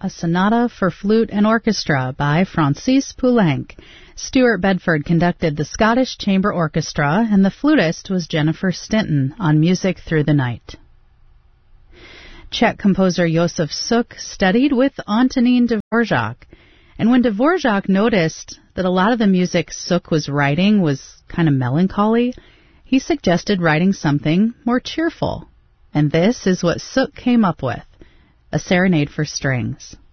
a sonata for flute and orchestra by Francis Poulenc. Stuart Bedford conducted the Scottish Chamber Orchestra, and the flutist was Jennifer Stinton on Music Through the Night. Czech composer Josef Suk studied with Antonín Dvořák, and when Dvořák noticed that a lot of the music Suk was writing was kind of melancholy, he suggested writing something more cheerful. And this is what Suk came up with, a serenade for strings.